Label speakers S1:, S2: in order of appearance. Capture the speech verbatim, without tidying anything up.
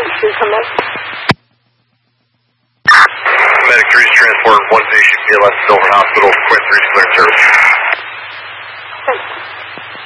S1: Please come in.
S2: Medic three transport one patient, P L S Silver Hospital, Quint three clearing service.
S1: Okay.